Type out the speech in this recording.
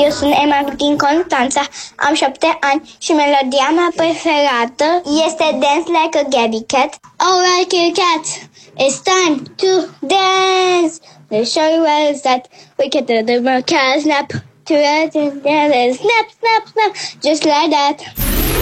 Eu sunt Emma din Constanța, am 7 ani și melodia mea preferată este Dance Like a Gabby Cat. Alright, kitty cat, it's time to dance. Let's show you where it's at. We can do the cat snap. To it, snap, snap, snap, just like that.